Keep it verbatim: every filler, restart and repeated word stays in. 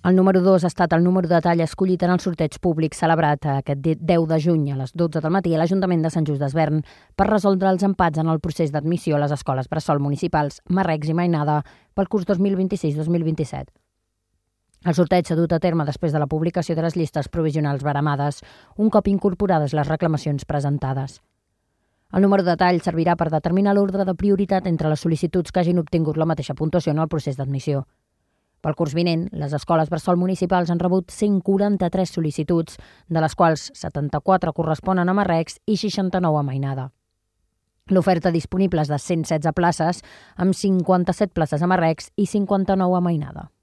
El número dos ha estat el número de tall escollit en el sorteig públic celebrat aquest deu de juny a les dotze del matí a l'Ajuntament de Sant Just Desvern per resoldre els empats en el procés d'admissió a les escoles bressol municipals Marrecs i Mainada pel curs dos mil vint-i-sis dos mil vint-i-set. El sorteig s'ha dut a terme després de la publicació de les llistes provisionals baremades, un cop incorporades les reclamacions presentades. El número de tall servirà per determinar l'ordre de prioritat entre les sol·licituds que hagin obtingut la mateixa puntuació en el procés d'admissió. Pel curs vinent, les escoles bressol municipals han rebut cent quaranta-tres sol·licituds, de les quals setanta-quatre corresponen a Marrecs i seixanta-nou a Mainada. L'oferta disponible és de cent setze places, amb cinquanta-set places a Marrecs i cinquanta-nou a Mainada.